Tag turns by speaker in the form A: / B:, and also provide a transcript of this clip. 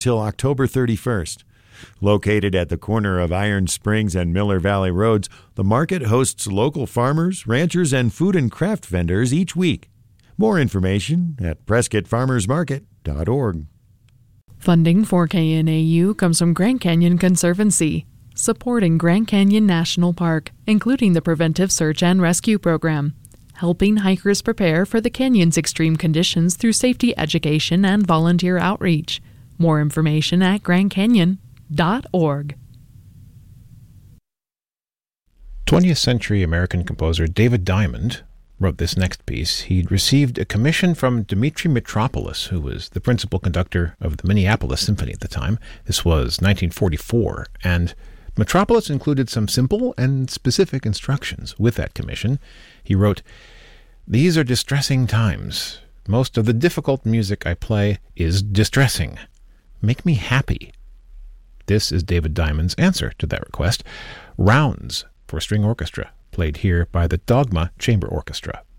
A: till October 31st. Located at the corner of Iron Springs and Miller Valley Roads, the market hosts local farmers, ranchers, and food and craft vendors each week. More information at PrescottFarmersMarket.org.
B: Funding for KNAU comes from Grand Canyon Conservancy, supporting Grand Canyon National Park, including the Preventive Search and Rescue Program, helping hikers prepare for the canyon's extreme conditions through safety education and volunteer outreach. More information at grandcanyon.org.
C: 20th century American composer David Diamond wrote this next piece. He'd received a commission from Dmitri Mitropoulos, who was the principal conductor of the Minneapolis Symphony at the time. This was 1944, and Mitropoulos included some simple and specific instructions with that commission. He wrote, "These are distressing times. Most of the difficult music I play is distressing. Make me happy." This is David Diamond's answer to that request. Rounds for string orchestra, played here by the Dogma Chamber Orchestra.